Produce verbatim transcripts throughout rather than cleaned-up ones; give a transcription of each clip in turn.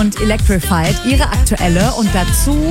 und Electrified, ihre aktuelle und dazu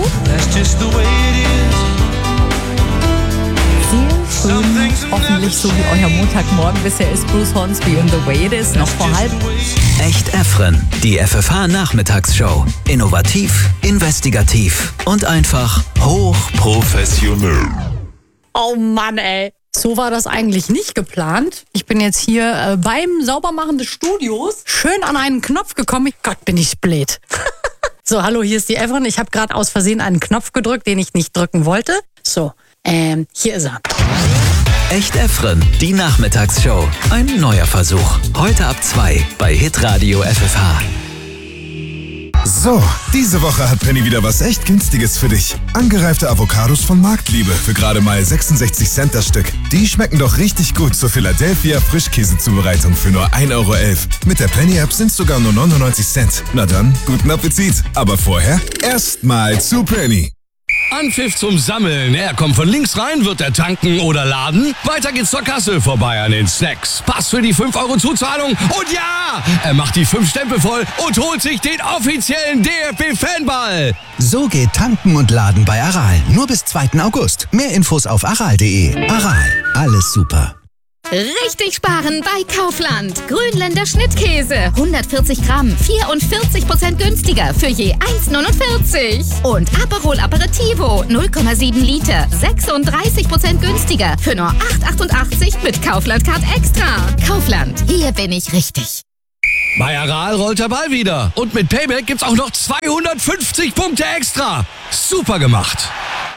sehr schön, hoffentlich so wie euer Montagmorgen bisher ist Bruce Hornsby und The Way It Is noch vor halb. Echt Efren, die F F H-Nachmittagsshow. Innovativ, investigativ und einfach hochprofessionell. Oh Mann, ey. So war das eigentlich nicht geplant. Ich bin jetzt hier äh, beim Saubermachen des Studios schön an einen Knopf gekommen. Gott, bin ich blöd. So, hallo, hier ist die Efren. Ich habe gerade aus Versehen einen Knopf gedrückt, den ich nicht drücken wollte. So, ähm, hier ist er. Echt Efren, die Nachmittagsshow. Ein neuer Versuch. Heute ab zwei bei Hitradio F F H. So, diese Woche hat Penny wieder was echt Günstiges für dich. Angereifte Avocados von Marktliebe für gerade mal sechsundsechzig Cent das Stück. Die schmecken doch richtig gut zur Philadelphia Frischkäsezubereitung für nur ein Euro elf. Mit der Penny-App sind es sogar nur neunundneunzig Cent. Na dann, guten Appetit. Aber vorher erstmal zu Penny. Anpfiff zum Sammeln. Er kommt von links rein, wird er tanken oder laden. Weiter geht's zur Kasse, vorbei an den Snacks. Pass für die fünf Euro Zuzahlung. Und ja, er macht die fünf Stempel voll und holt sich den offiziellen D F B-Fanball. So geht tanken und laden bei Aral. Nur bis zweiten August. Mehr Infos auf aral punkt de. Aral, alles super. Richtig sparen bei Kaufland. Grünländer Schnittkäse. hundertvierzig Gramm. vierundvierzig Prozent günstiger für je eins neunundvierzig. Und Aperol Aperitivo. null Komma sieben Liter. sechsunddreißig Prozent günstiger für nur acht achtundachtzig mit Kaufland Card Extra. Kaufland. Hier bin ich richtig. Bei Aral rollt der Ball wieder. Und mit Payback gibt's auch noch zweihundertfünfzig Punkte extra. Super gemacht.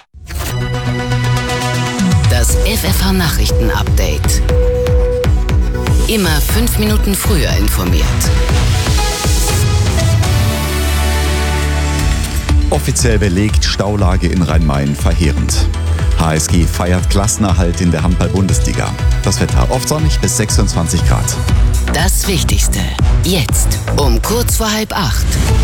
Das F F H-Nachrichten-Update. Immer fünf Minuten früher informiert. Offiziell belegt, Staulage in Rhein-Main verheerend. H S G feiert Klassenerhalt in der Handball-Bundesliga. Das Wetter oft sonnig bis sechsundzwanzig Grad. Das Wichtigste. Jetzt um kurz vor halb acht.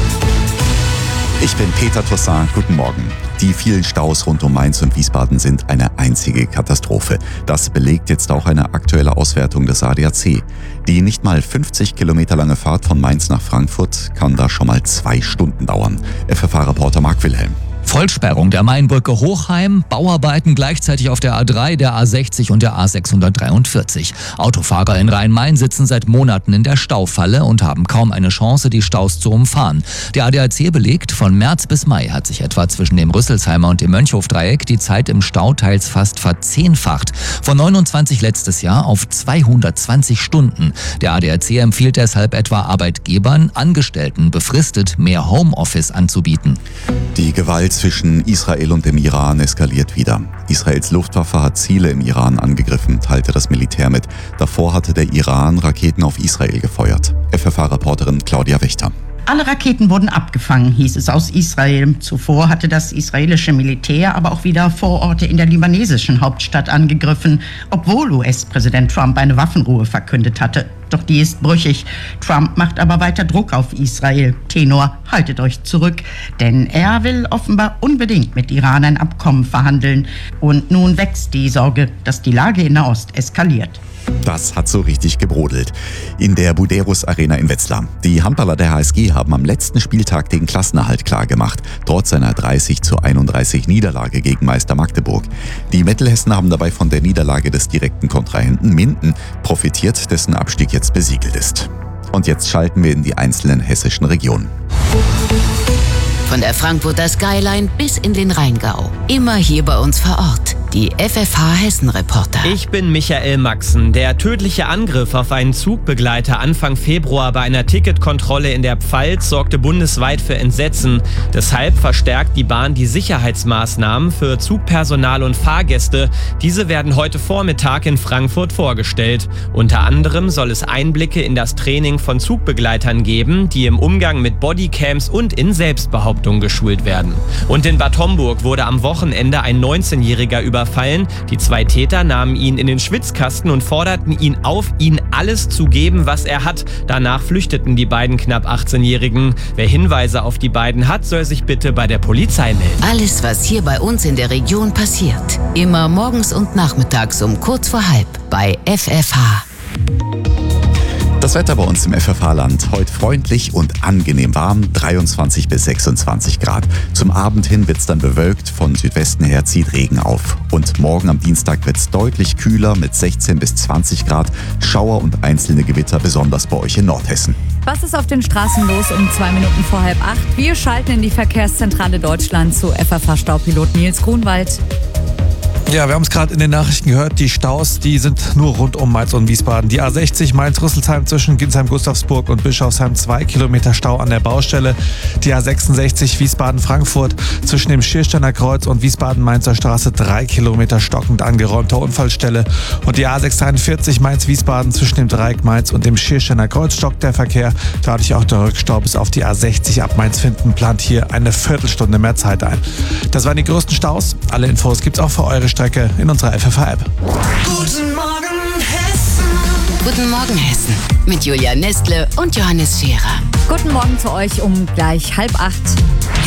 Ich bin Peter Toussaint. Guten Morgen. Die vielen Staus rund um Mainz und Wiesbaden sind eine einzige Katastrophe. Das belegt jetzt auch eine aktuelle Auswertung des A D A C. Die nicht mal fünfzig Kilometer lange Fahrt von Mainz nach Frankfurt kann da schon mal zwei Stunden dauern. F F H-Reporter Marc Wilhelm. Vollsperrung der Mainbrücke Hochheim, Bauarbeiten gleichzeitig auf der A drei, der A sechzig und der A sechshundertdreiundvierzig. Autofahrer in Rhein-Main sitzen seit Monaten in der Staufalle und haben kaum eine Chance, die Staus zu umfahren. Der A D A C belegt, von März bis Mai hat sich etwa zwischen dem Rüsselsheimer und dem Mönchhofdreieck die Zeit im Stau teils fast verzehnfacht. Von neunundzwanzig letztes Jahr auf zweihundertzwanzig Stunden. Der A D A C empfiehlt deshalb etwa Arbeitgebern, Angestellten befristet mehr Homeoffice anzubieten. Die Gewalt zwischen Israel und dem Iran eskaliert wieder. Israels Luftwaffe hat Ziele im Iran angegriffen, teilte das Militär mit. Davor hatte der Iran Raketen auf Israel gefeuert. F F H-Reporterin Claudia Wächter. Alle Raketen wurden abgefangen, hieß es aus Israel. Zuvor hatte das israelische Militär aber auch wieder Vororte in der libanesischen Hauptstadt angegriffen, obwohl U S-Präsident Trump eine Waffenruhe verkündet hatte. Doch die ist brüchig. Trump macht aber weiter Druck auf Israel. Tenor, haltet euch zurück, denn er will offenbar unbedingt mit Iran ein Abkommen verhandeln. Und nun wächst die Sorge, dass die Lage in Nahost eskaliert. Das hat so richtig gebrodelt. In der Buderus Arena in Wetzlar. Die Handballer der H S G haben am letzten Spieltag den Klassenerhalt klargemacht, trotz einer dreißig zu einunddreißig Niederlage gegen Meister Magdeburg. Die Mittelhessen haben dabei von der Niederlage des direkten Kontrahenten Minden profitiert, dessen Abstieg jetzt besiegelt ist. Und jetzt schalten wir in die einzelnen hessischen Regionen. Von der Frankfurter Skyline bis in den Rheingau. Immer hier bei uns vor Ort. Die F F H-Hessen-Reporter. Ich bin Michael Maxen. Der tödliche Angriff auf einen Zugbegleiter Anfang Februar bei einer Ticketkontrolle in der Pfalz sorgte bundesweit für Entsetzen. Deshalb verstärkt die Bahn die Sicherheitsmaßnahmen für Zugpersonal und Fahrgäste. Diese werden heute Vormittag in Frankfurt vorgestellt. Unter anderem soll es Einblicke in das Training von Zugbegleitern geben, die im Umgang mit Bodycams und in Selbstbehauptung geschult werden. Und in Bad Homburg wurde am Wochenende ein neunzehnjähriger überfallen. Die zwei Täter nahmen ihn in den Schwitzkasten und forderten ihn auf, ihnen alles zu geben, was er hat. Danach flüchteten die beiden knapp achtzehnjährigen. Wer Hinweise auf die beiden hat, soll sich bitte bei der Polizei melden. Alles, was hier bei uns in der Region passiert. Immer morgens und nachmittags um kurz vor halb bei F F H. Das Wetter bei uns im F F H-Land. Heute freundlich und angenehm warm, dreiundzwanzig bis sechsundzwanzig Grad. Zum Abend hin wird es dann bewölkt, von Südwesten her zieht Regen auf. Und morgen am Dienstag wird es deutlich kühler mit sechzehn bis zwanzig Grad. Schauer und einzelne Gewitter, besonders bei euch in Nordhessen. Was ist auf den Straßen los um zwei Minuten vor halb acht? Wir schalten in die Verkehrszentrale Deutschland zu F F H-Staupilot Nils Grunwald. Ja, wir haben es gerade in den Nachrichten gehört, die Staus, die sind nur rund um Mainz und Wiesbaden. Die A sechzig Mainz-Rüsselsheim zwischen Ginsheim-Gustavsburg und Bischofsheim, zwei Kilometer Stau an der Baustelle. Die A sechsundsechzig Wiesbaden-Frankfurt zwischen dem Schiersteiner Kreuz und Wiesbaden-Mainzer Straße, drei Kilometer stockend angeräumter Unfallstelle. Und die A sechshunderteinundvierzig Mainz-Wiesbaden zwischen dem Dreieck Mainz und dem Schiersteiner Kreuz stockt der Verkehr. Dadurch auch der Rückstau bis auf die A sechzig ab Mainz-Finden plant hier eine Viertelstunde mehr Zeit ein. Das waren die größten Staus. Alle Infos gibt's auch für eure Strecke in unserer F F H-App. Guten Morgen Hessen. Guten Morgen Hessen. Mit Julia Nestle und Johannes Scherer. Guten Morgen zu euch um gleich halb acht.